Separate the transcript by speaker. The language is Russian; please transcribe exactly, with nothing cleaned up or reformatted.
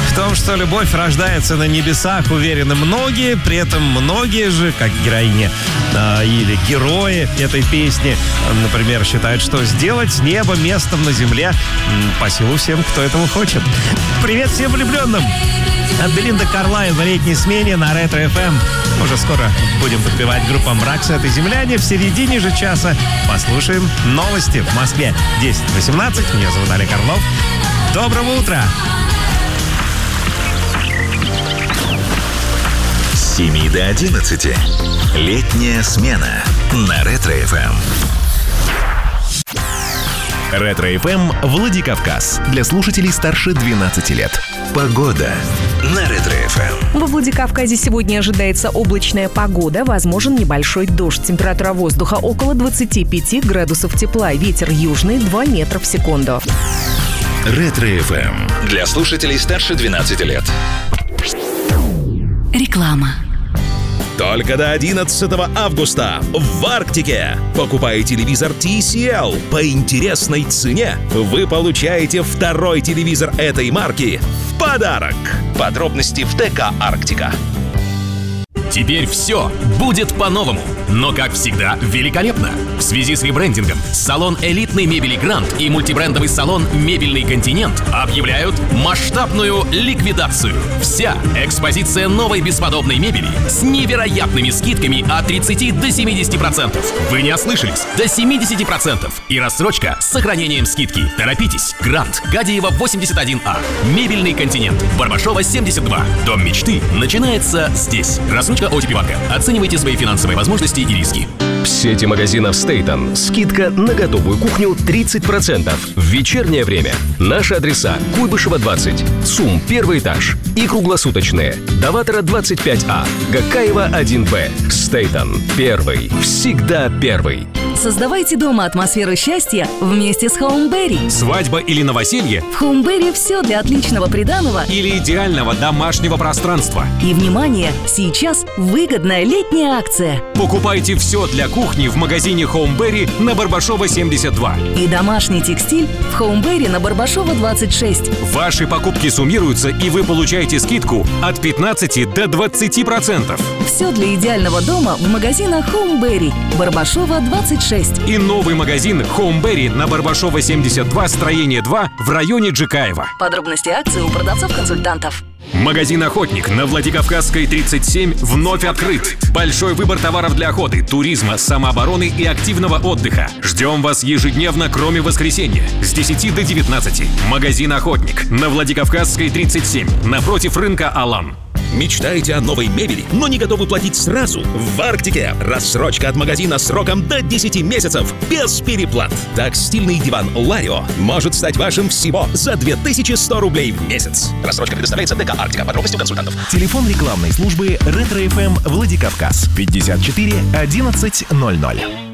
Speaker 1: В том, что любовь рождается на небесах, уверены многие. При этом многие же, как героини э, или герои этой песни, например, считают, что сделать небо местом на земле м, по силу всем, кто этого хочет. Привет всем влюбленным! От Белинда Карлайл в летней смене на Ретро-эф эм. Уже скоро будем подпевать группа «Мрак» с этой земляне. В середине же часа послушаем новости в Москве. десять восемнадцать. Меня зовут Олег Орлов. Доброго утра!
Speaker 2: С семи до одиннадцати. Летняя смена на Ретро-эф эм. Ретро-эф эм Владикавказ. Для слушателей старше двенадцати лет. Погода на Ретро-эф эм.
Speaker 3: Во Владикавказе сегодня ожидается облачная погода, возможен небольшой дождь. Температура воздуха около двадцати пяти градусов тепла. Ветер южный два метра в секунду.
Speaker 2: Ретро-эф эм. Для слушателей старше двенадцати лет.
Speaker 4: Реклама.
Speaker 5: Только до одиннадцатого августа в Арктике. Покупая телевизор ти си эл по интересной цене, вы получаете второй телевизор этой марки в подарок. Подробности в ТК «Арктика».
Speaker 6: Теперь все будет по-новому, но, как всегда, великолепно. В связи с ребрендингом салон элитной мебели «Грант» и мультибрендовый салон «Мебельный континент» объявляют масштабную ликвидацию. Вся экспозиция новой бесподобной мебели с невероятными скидками от тридцати до семидесяти процентов. Вы не ослышались, до семидесяти процентов. И рассрочка с сохранением скидки. Торопитесь. «Грант», Гадиева восемьдесят один А. «Мебельный континент», Барбашова семьдесят два. Дом мечты начинается здесь. Рассрочка о ти пи банка. Оценивайте свои финансовые возможности и риски.
Speaker 7: В сети магазинов Стейтон скидка на готовую кухню тридцать процентов. В вечернее время. Наши адреса: Куйбышева двадцать, ЦУМ первый этаж и круглосуточные. Даватора двадцать пять А, Гакаева один Б. Стейтон. Первый. Всегда первый.
Speaker 4: Создавайте дома атмосферу счастья вместе с Хоумберри.
Speaker 6: Свадьба или новоселье?
Speaker 4: В Хоумберри все для отличного приданого
Speaker 6: Или идеального домашнего пространства?
Speaker 4: и, внимание, сейчас выгодная летняя акция.
Speaker 6: Покупайте все для кухни в магазине Хоумберри на Барбашова семьдесят два.
Speaker 4: И домашний текстиль в Хоумберри на Барбашова двадцать шесть.
Speaker 6: Ваши покупки суммируются, и вы получаете скидку от пятнадцати до двадцати процентов.
Speaker 4: Все для идеального дома в магазинах Хоумберри, Барбашова двадцать шесть.
Speaker 6: И новый магазин Хоумберри на Барбашова семьдесят два, строение два в районе Джикаева.
Speaker 4: Подробности акции у продавцов-консультантов.
Speaker 6: Магазин «Охотник» на Владикавказской тридцать семь вновь открыт. Большой выбор товаров для охоты, туризма, самообороны и активного отдыха. Ждем вас ежедневно, кроме воскресенья, с десяти до девятнадцати. Магазин «Охотник» на Владикавказской тридцать семь, напротив рынка «Алан».
Speaker 5: Мечтаете о новой мебели, но не готовы платить сразу? В Арктике рассрочка от магазина сроком до десяти месяцев без переплат. Так стильный диван Ларио может стать вашим всего за две тысячи сто рублей в месяц. Рассрочка предоставляется ТК «Арктика». Подробности у консультантов.
Speaker 2: Телефон рекламной службы Ретро-эф эм Владикавказ. пятьдесят четыре одиннадцать ноль ноль.